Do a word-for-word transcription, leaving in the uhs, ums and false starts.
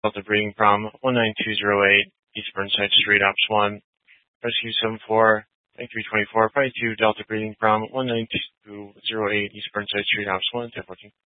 Delta greeting from one nine two zero eight East Burnside Street, Ops one. Rescue seven four nine three two four, Flight two, Delta greeting from one nine two zero eight East Burnside Street, Ops one, ten fourteen.